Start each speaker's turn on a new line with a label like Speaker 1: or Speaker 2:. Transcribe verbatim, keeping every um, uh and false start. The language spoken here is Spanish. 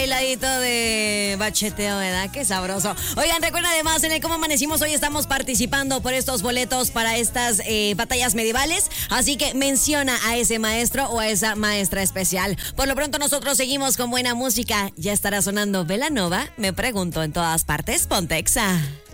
Speaker 1: bailadito de bacheteo, ¿verdad? Qué sabroso. Oigan, recuerden además, en el Cómo Amanecimos hoy estamos participando por estos boletos para estas eh, batallas medievales. Así que menciona a ese maestro o a esa maestra especial. Por lo pronto nosotros seguimos con buena música. Ya estará sonando Belanova, me pregunto en todas partes. Ponte Exa.